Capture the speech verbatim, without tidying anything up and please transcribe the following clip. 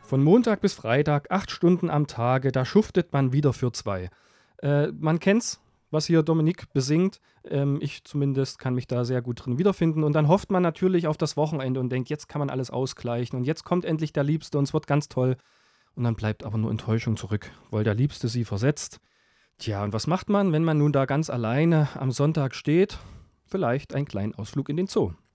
Von Montag bis Freitag, acht Stunden am Tage, da schuftet man wieder für zwei. Äh, man kennt's, was hier Dominik besingt. Ähm, ich zumindest kann mich da sehr gut drin wiederfinden. Und dann hofft man natürlich auf das Wochenende und denkt, jetzt kann man alles ausgleichen und jetzt kommt endlich der Liebste und es wird ganz toll. Und dann bleibt aber nur Enttäuschung zurück, weil der Liebste sie versetzt. Tja, und was macht man, wenn man nun da ganz alleine am Sonntag steht? Vielleicht einen kleinen Ausflug in den Zoo.